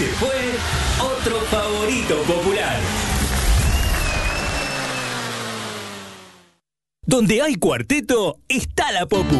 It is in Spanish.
Este fue otro favorito popular. Donde hay cuarteto, está la Popu.